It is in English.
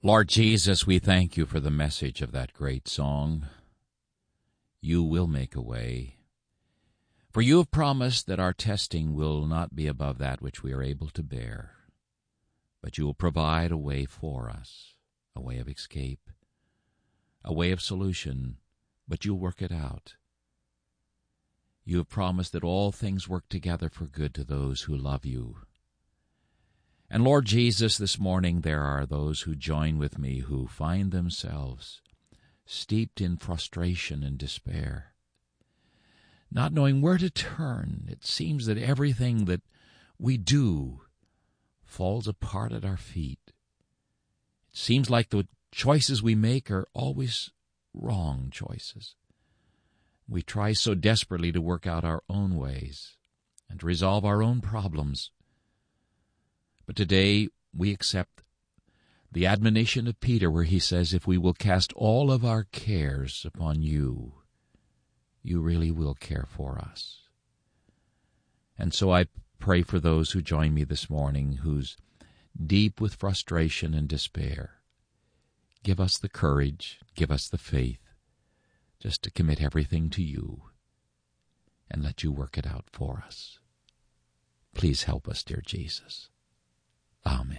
Lord Jesus, we thank you for the message of that great song. You will make a way. For you have promised that our testing will not be above that which we are able to bear, but you will provide a way for us, a way of escape, a way of solution, but you'll work it out. You have promised that all things work together for good to those who love you. And Lord Jesus, this morning there are those who join with me who find themselves steeped in frustration and despair, not knowing where to turn. It seems that everything that we do falls apart at our feet. It seems like the choices we make are always wrong choices. We try so desperately to work out our own ways and to resolve our own problems. But today we accept the admonition of Peter where he says, if we will cast all of our cares upon you, you really will care for us. And so I pray for those who join me this morning who's deep with frustration and despair. Give us the courage, give us the faith, just to commit everything to you and let you work it out for us. Please help us, dear Jesus. Amen.